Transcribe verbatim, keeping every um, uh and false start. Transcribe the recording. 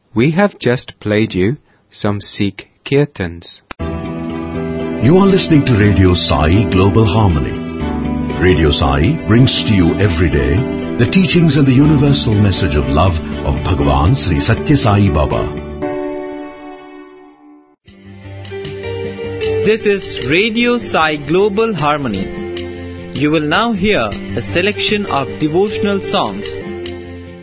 We have just played you some Sikh Kirtans. You are listening to Radio Sai Global Harmony. Radio Sai brings to you every day the teachings and the universal message of love of Bhagavan Sri Satya Sai Baba. This is Radio Sai Global Harmony. You will now hear a selection of devotional songs